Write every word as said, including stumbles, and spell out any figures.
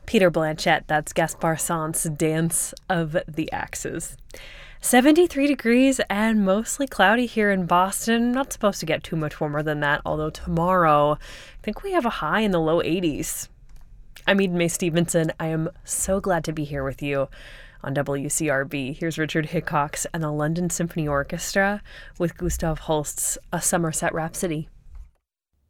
Peter Blanchett, that's Gaspar Sant's Dance of the Axes. seventy-three degrees and mostly cloudy here in Boston. Not supposed to get too much warmer than that, although tomorrow I think we have a high in the low eighties. I'm Eden Mae Stevenson. I am so glad to be here with you on W C R B. Here's Richard Hickox and the London Symphony Orchestra with Gustav Holst's A Somerset Rhapsody.